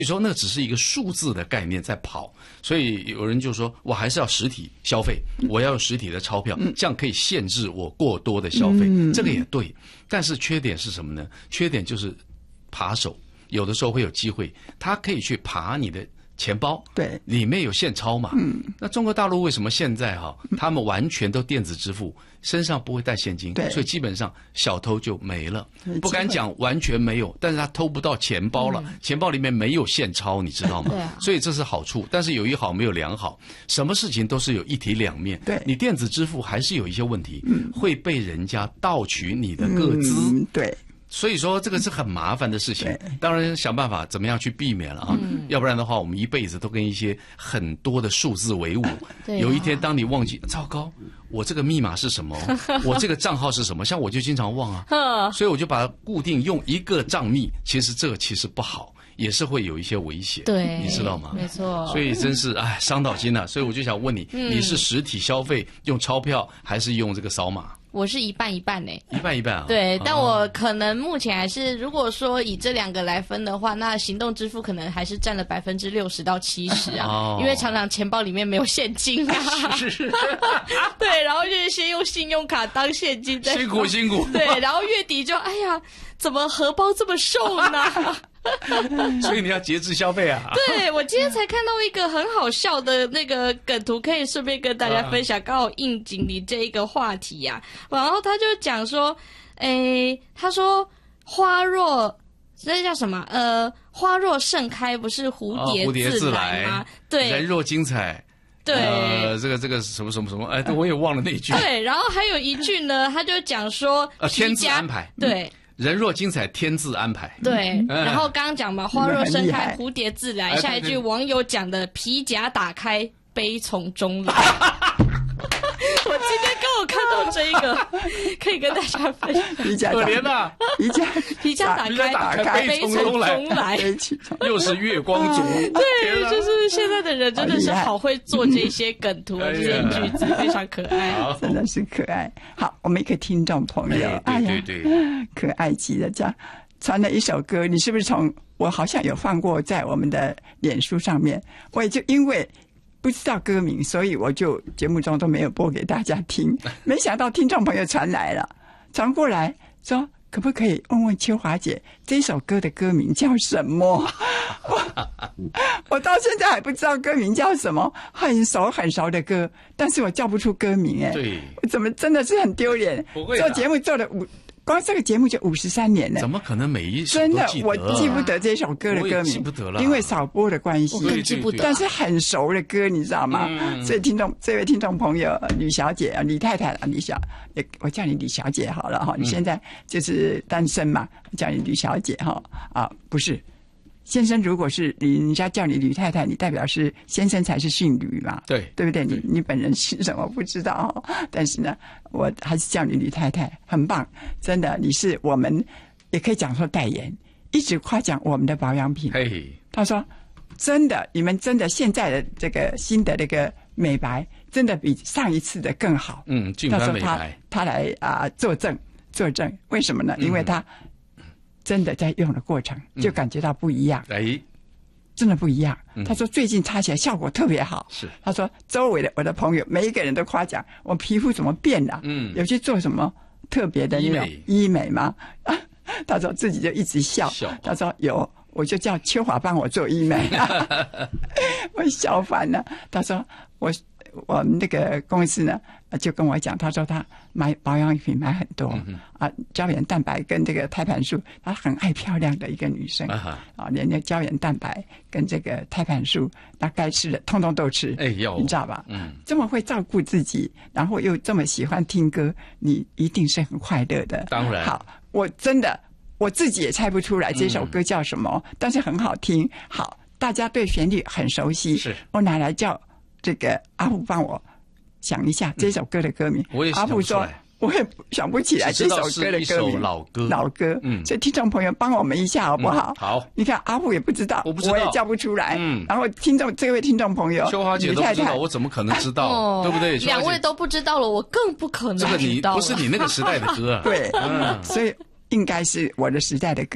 你说那只是一个数字的概念在跑，所以有人就说我还是要实体消费，我要用实体的钞票，这样可以限制我过多的消费，这个也对。但是缺点是什么呢？缺点就是扒手有的时候会有机会，他可以去扒你的钱包， 对， 里面有现钞嘛。那中国大陆为什么现在他们完全都电子支付，身上不会带现金，所以基本上小偷就没了。不敢讲完全没有，但是他偷不到钱包了，钱包里面没有现钞，你知道吗？所以这是好处，但是有一好没有两好，什么事情都是有一体两面。 对， 你电子支付还是有一些问题，会被人家盗取你的个资。 对。 所以说这个是很麻烦的事情，当然想办法怎么样去避免了啊，要不然的话我们一辈子都跟一些很多的数字为伍。有一天当你忘记，糟糕，我这个密码是什么？我这个账号是什么？像我就经常忘啊，所以我就把它固定用一个账密，其实这个其实不好，也是会有一些危险， 对， 你知道吗？ 没错。 所以真是伤脑筋了。所以我就想问你，你是实体消费用钞票，还是用这个扫码？ 我是一半一半呢， 一半一半啊。 对，但我可能目前还是，如果说以这两个来分的话，那行动支付可能还是占了60%到70%啊，因为常常钱包里面没有现金啊。 是。 对，然后就是先用信用卡当现金， 辛苦辛苦。 对，然后月底就哎呀，怎么荷包这么瘦呢？ 所以你要节制消费啊！ 对，我今天才看到一个很好笑的那个梗图，可以顺便跟大家分享，刚好应景你这一个话题呀。然后他就讲说，他说花若这叫什么？花若盛开，不是蝴蝶自来吗？对， 人若精彩。 对， 这个什么，我也忘了那一句。 对，然后还有一句呢，他就讲说， 天自安排。 对。 人若精彩，天自安排。 对，然后刚刚讲嘛，花若盛开，蝴蝶自来。下一句网友讲的，皮夹打开，悲从中来。我今天刚好看到这一个，可以跟大家分享。 可怜呐， 皮夹打开，悲从中来。 又是月光族。 对，就是现在的人真的是好会做这些梗图，这些句子非常可爱， 真的是可爱。好，我们一个听众朋友， 对， 可爱极了，这样传了一首歌，你是不是我好像有放过在我们的脸书上面，我也就因为不知道歌名，所以我就节目中都没有播给大家听。没想到听众朋友传过来说，可不可以问问秋华姐这首歌的歌名叫什么？我到现在还不知道歌名叫什么，很熟的歌，但是我叫不出歌名。 对， 怎么真的是很丢脸？做节目做了光这个节目就53年了， 怎么可能每一首都记得？ 真的，我记不得这首歌的歌名， 我也记不得了， 因为少播的关系， 我更记不得。 但是很熟的歌，你知道吗？所以这位听众朋友，吕小姐李太太我叫你李小姐好了哈。你现在就是单身嘛，叫你吕小姐哈不是。先生，如果是人家叫你吕太太，你代表是先生才是姓吕嘛？ 对不对？你本人姓什么不知道，但是呢，我还是叫你吕太太，很棒，真的，你是我们也可以讲说代言，一直夸奖我们的保养品。他说，真的，你们真的现在的这个新的这个美白，真的比上一次的更好。 俊帆美白， 他来作证，为什么呢？因为他真的在用的过程就感觉到不一样，真的不一样。他说最近擦起来效果特别好， 是。 他说周围的我的朋友每一个人都夸奖我皮肤怎么变了，有去做什么特别的医美吗？他说自己就一直笑，他说有，我就叫秋华帮我做医美，我笑翻了。他说我们那个公司呢，就跟我讲，他说他买保养品买很多胶原蛋白跟这个胎盘素，她很爱漂亮的一个女生连那胶原蛋白跟这个胎盘素，那该吃的通通都吃，你知道吧？这么会照顾自己，然后又这么喜欢听歌，你一定是很快乐的。 当然， 好，我自己也猜不出来这首歌叫什么，但是很好听。好，大家对旋律很熟悉， 是我拿来叫这个阿虎帮我想一下这首歌的歌名。 我也想不出来， 阿虎说我也想不起来这首歌的歌名。 老歌， 所以听众朋友帮我们一下好不好？ 好， 你看阿虎也不知道， 我不知道， 我也叫不出来。然后这位听众朋友， 秋华姐都不知道，我怎么可能知道？对不对？ 两位都不知道了，我更不可能知道。 这个不是你那个时代的歌啊。 对，所以应该是我的时代的歌，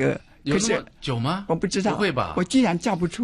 有那么久吗？ 我不知道， 不会吧？ 我居然叫不出